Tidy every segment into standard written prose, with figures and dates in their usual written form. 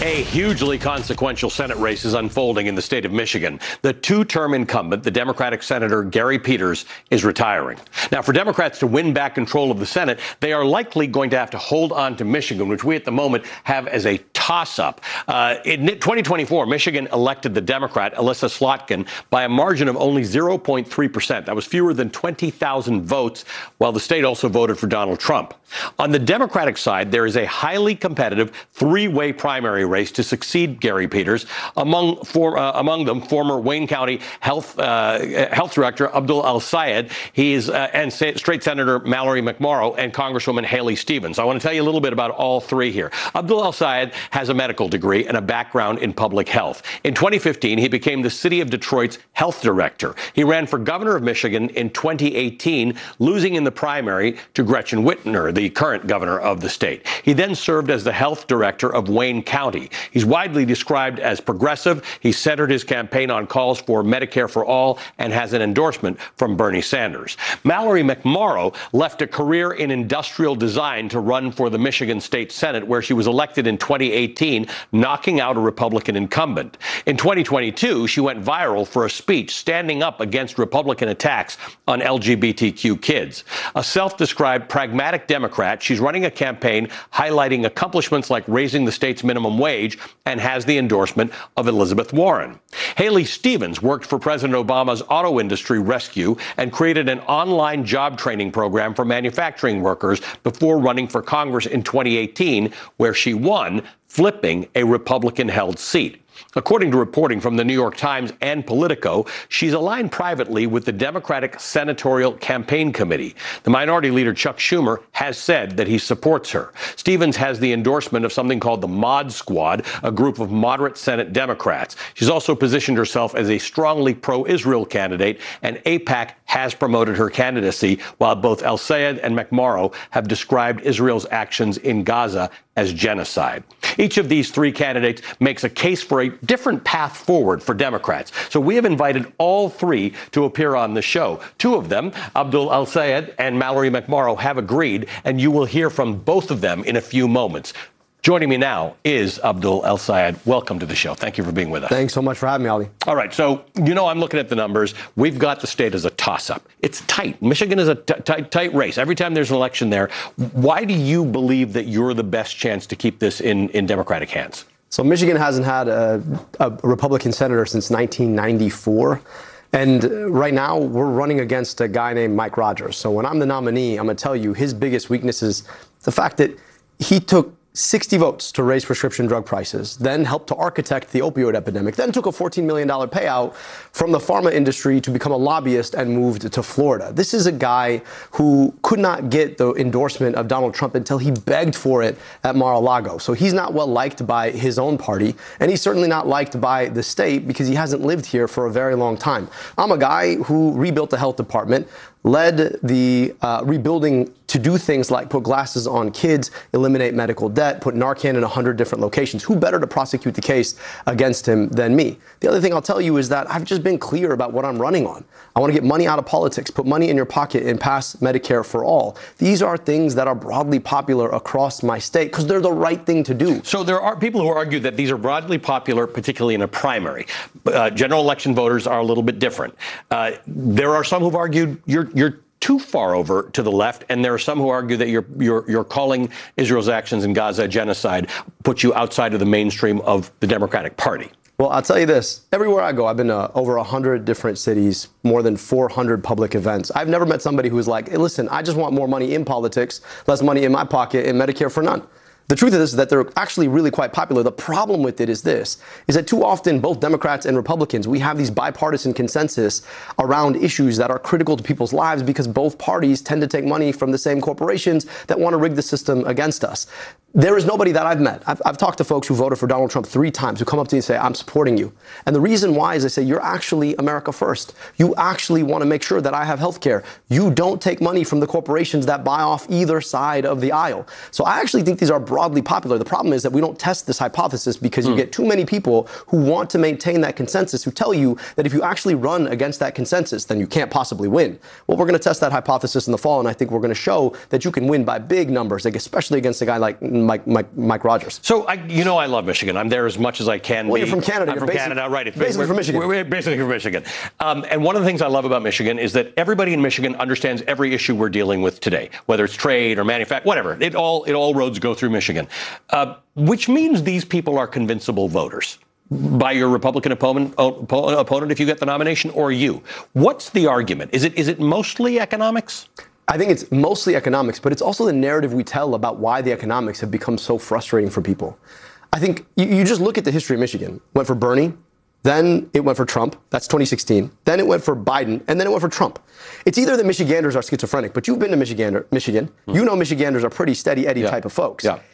A hugely consequential Senate race is unfolding in the state of Michigan. The two-term incumbent, the Democratic Senator Gary Peters, is retiring. Now, for Democrats to win back control of the Senate, they are likely going to have to hold on to Michigan, which we at the moment have as a toss-up. In 2024, Michigan elected the Democrat, Elissa Slotkin, by a margin of only 0.3%. That was fewer than 20,000 votes, while the state also voted for Donald Trump. On the Democratic side, there is a highly competitive three-way primary race to succeed Gary Peters. Among them, former Wayne County Health Director Abdul El-Sayed, and State Senator Mallory McMorrow, and Congresswoman Haley Stevens. I want to tell you a little bit about all three here. Abdul El-Sayed has a medical degree and a background in public health. In 2015, he became the city of Detroit's health director. He ran for governor of Michigan in 2018, losing in the primary to Gretchen Whitmer, the current governor of the state. He then served as the health director of Wayne County. He's widely described as progressive. He centered his campaign on calls for Medicare for all and has an endorsement from Bernie Sanders. Mallory McMorrow left a career in industrial design to run for the Michigan State Senate, where she was elected in 2018, knocking out a Republican incumbent. In 2022, she went viral for a speech standing up against Republican attacks on LGBTQ kids. A self-described pragmatic Democrat, she's running a campaign highlighting accomplishments like raising the state's minimum wage and has the endorsement of Elizabeth Warren. Haley Stevens worked for President Obama's auto industry rescue and created an online job training program for manufacturing workers before running for Congress in 2018, where she won, flipping a Republican-held seat. According to reporting from the New York Times and Politico, she's aligned privately with the Democratic Senatorial Campaign Committee. The Minority Leader Chuck Schumer has said that he supports her. Stevens has the endorsement of something called the Mod Squad, a group of moderate Senate Democrats. She's also positioned herself as a strongly pro-Israel candidate, and AIPAC has promoted her candidacy, while both El-Sayed and McMorrow have described Israel's actions in Gaza as genocide. Each of these three candidates makes a case for a different path forward for Democrats. So we have invited all three to appear on the show. Two of them, Abdul El-Sayed and Mallory McMorrow, have agreed, and you will hear from both of them in a few moments. Joining me now is Abdul El-Sayed. Welcome to the show. Thank you for being with us. Thanks so much for having me, Ali. All right. So, I'm looking at the numbers. We've got the state as a toss-up. It's tight. Michigan is a tight race. Every time there's an election there. Why do you believe that you're the best chance to keep this in Democratic hands? So Michigan hasn't had a Republican senator since 1994. And right now, we're running against a guy named Mike Rogers. So when I'm the nominee, I'm going to tell you his biggest weakness is the fact that he took 60 votes to raise prescription drug prices, then helped to architect the opioid epidemic, then took a $14 million payout from the pharma industry to become a lobbyist and moved to Florida. This is a guy who could not get the endorsement of Donald Trump until he begged for it at Mar-a-Lago. So he's not well liked by his own party, and he's certainly not liked by the state because he hasn't lived here for a very long time. I'm a guy who rebuilt the health department, led the rebuilding to do things like put glasses on kids, eliminate medical debt, put Narcan in 100 different locations. Who better to prosecute the case against him than me? The other thing I'll tell you is that I've just been clear about what I'm running on. I want to get money out of politics, put money in your pocket, and pass Medicare for all. These are things that are broadly popular across my state because they're the right thing to do. So there are people who argue that these are broadly popular, particularly in a primary. General election voters are a little bit different. There are some who've argued you're too far over to the left, and there are some who argue that you're calling Israel's actions in Gaza genocide, puts you outside of the mainstream of the Democratic Party. Well, I'll tell you this. Everywhere I go, I've been to over 100 different cities, more than 400 public events. I've never met somebody who's like, hey, listen, I just want more money in politics, less money in my pocket, and Medicare for none. The truth is that they're actually really quite popular. The problem with it is that too often both Democrats and Republicans, we have these bipartisan consensus around issues that are critical to people's lives because both parties tend to take money from the same corporations that want to rig the system against us. There is nobody that I've met. I've talked to folks who voted for Donald Trump 3 times who come up to me and say, I'm supporting you. And the reason why is they say, you're actually America first. You actually want to make sure that I have health care. You don't take money from the corporations that buy off either side of the aisle. So I actually think these are broadly popular. The problem is that we don't test this hypothesis because you get too many people who want to maintain that consensus, who tell you that if you actually run against that consensus, then you can't possibly win. Well, we're going to test that hypothesis in the fall, and I think we're going to show that you can win by big numbers, like especially against a guy like than Mike Rogers. So, I love Michigan. I'm there as much as I can well, be. You're from Canada. I'm from Canada, right. It's basically from Michigan. We're basically from Michigan. And one of the things I love about Michigan is that everybody in Michigan understands every issue we're dealing with today, whether it's trade or manufacturing, whatever. It all roads go through Michigan, which means these people are convincible voters by your Republican opponent if you get the nomination, or you. What's the argument? Is it mostly economics? I think it's mostly economics, but it's also the narrative we tell about why the economics have become so frustrating for people. I think you just look at the history of Michigan. Went for Bernie, then it went for Trump. That's 2016. Then it went for Biden, and then it went for Trump. It's either that Michiganders are schizophrenic, but you've been to Michigan. You know Michiganders are pretty steady Eddie type of folks. Yeah.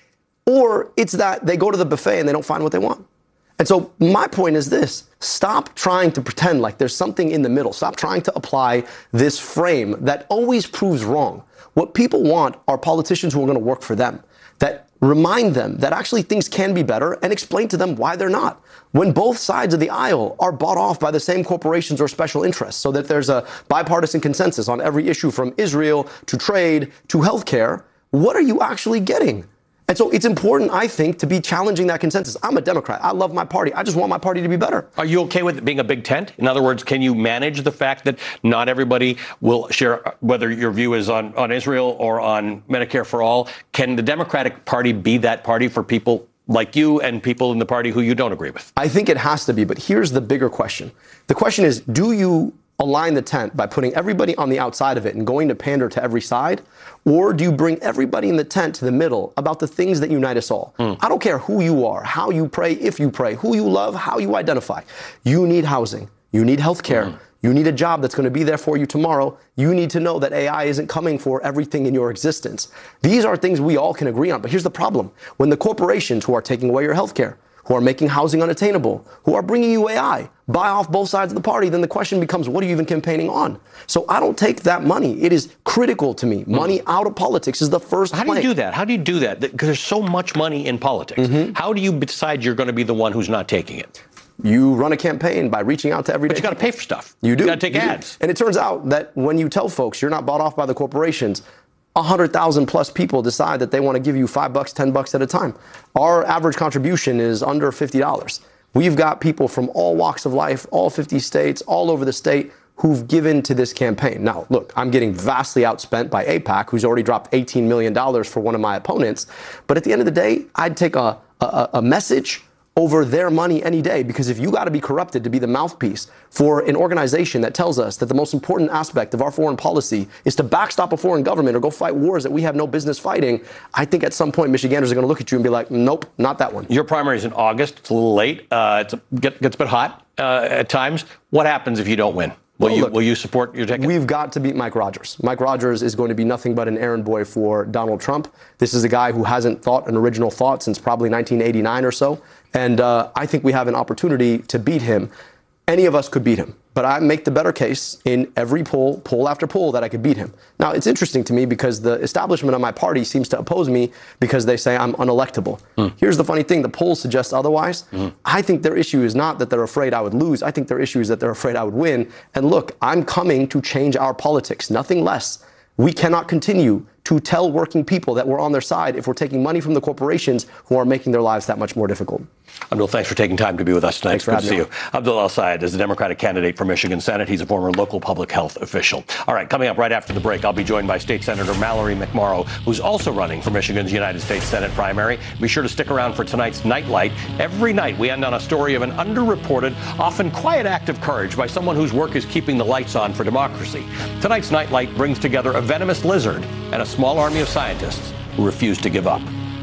Or it's that they go to the buffet and they don't find what they want. And so my point is this: stop trying to pretend like there's something in the middle. Stop trying to apply this frame that always proves wrong. What people want are politicians who are going to work for them, that remind them that actually things can be better and explain to them why they're not. When both sides of the aisle are bought off by the same corporations or special interests, so that there's a bipartisan consensus on every issue from Israel to trade to healthcare, what are you actually getting? And so it's important, I think, to be challenging that consensus. I'm a Democrat. I love my party. I just want my party to be better. Are you okay with it being a big tent? In other words, can you manage the fact that not everybody will share, whether your view is on Israel or on Medicare for all? Can the Democratic Party be that party for people like you and people in the party who you don't agree with? I think it has to be, but here's the bigger question. The question is, do you align the tent by putting everybody on the outside of it and going to pander to every side? Or do you bring everybody in the tent to the middle about the things that unite us all? I don't care who you are, how you pray, if you pray, who you love, how you identify. You need housing. You need health care. You need a job that's going to be there for you tomorrow. You need to know that AI isn't coming for everything in your existence. These are things we all can agree on. But here's the problem. When the corporations who are taking away your health care, who are making housing unattainable, who are bringing you AI, buy off both sides of the party, then the question becomes, what are you even campaigning on? So I don't take that money. It is critical to me. Money out of politics is the first plank. How do you do that? How do you do that? Because there's so much money in politics. How do you decide you're going to be the one who's not taking it? You run a campaign by reaching out to everyday. But you got to pay for stuff. You do. You got to take ads. And it turns out that when you tell folks you're not bought off by the corporations, 100,000 plus people decide that they want to give you $5, $10 at a time. Our average contribution is under $50. We've got people from all walks of life, all 50 states, all over the state, who've given to this campaign. Now, look, I'm getting vastly outspent by AIPAC, who's already dropped $18 million for one of my opponents. But at the end of the day, I'd take a message over their money any day, because if you got to be corrupted to be the mouthpiece for an organization that tells us that the most important aspect of our foreign policy is to backstop a foreign government or go fight wars that we have no business fighting, I think at some point Michiganders are going to look at you and be like, nope, not that one. Your primary is in August. It's a little late. It gets a bit hot at times. What happens if you don't win? Will you support your ticket? We've got to beat Mike Rogers. Mike Rogers is going to be nothing but an errand boy for Donald Trump. This is a guy who hasn't thought an original thought since probably 1989 or so. And I think we have an opportunity to beat him. Any of us could beat him. But I make the better case in every poll after poll, that I could beat him. Now, it's interesting to me because the establishment of my party seems to oppose me because they say I'm unelectable. Here's the funny thing. The polls suggest otherwise. I think their issue is not that they're afraid I would lose. I think their issue is that they're afraid I would win. And look, I'm coming to change our politics, nothing less. We cannot continue to tell working people that we're on their side if we're taking money from the corporations who are making their lives that much more difficult. Abdul, thanks for taking time to be with us tonight. Thanks for having me. Good to see you. Abdul El-Sayed is the Democratic candidate for Michigan Senate. He's a former local public health official. All right, coming up right after the break, I'll be joined by State Senator Mallory McMorrow, who's also running for Michigan's United States Senate primary. Be sure to stick around for tonight's Nightlight. Every night, we end on a story of an underreported, often quiet act of courage by someone whose work is keeping the lights on for democracy. Tonight's Nightlight brings together a venomous lizard and a small army of scientists who refuse to give up.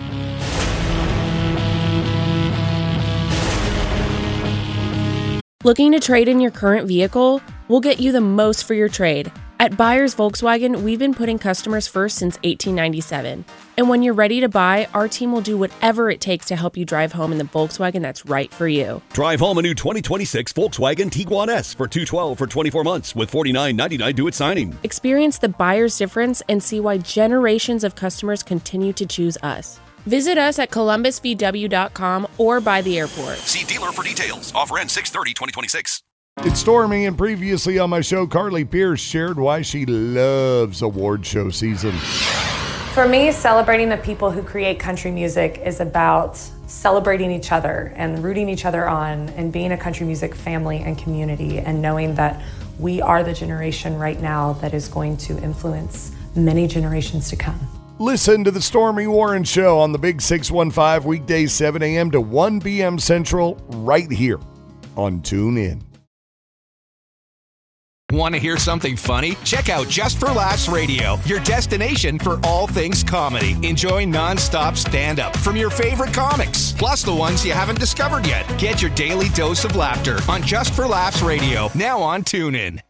Looking to trade in your current vehicle? We'll get you the most for your trade. At Buyers Volkswagen, we've been putting customers first since 1897. And when you're ready to buy, our team will do whatever it takes to help you drive home in the Volkswagen that's right for you. Drive home a new 2026 Volkswagen Tiguan S for $212 for 24 months with $49.99 due at signing. Experience the buyer's difference and see why generations of customers continue to choose us. Visit us at columbusvw.com or by the airport. See dealer for details. Offer ends 6/30/2026. It's Stormy, and previously on my show, Carly Pierce shared why she loves award show season. For me, celebrating the people who create country music is about celebrating each other and rooting each other on and being a country music family and community and knowing that we are the generation right now that is going to influence many generations to come. Listen to the Stormy Warren Show on the Big 615 weekdays 7 a.m. to 1 p.m. Central right here on TuneIn. Want to hear something funny? Check out Just for Laughs Radio, your destination for all things comedy. Enjoy nonstop stand-up from your favorite comics, plus the ones you haven't discovered yet. Get your daily dose of laughter on Just for Laughs Radio, now on TuneIn.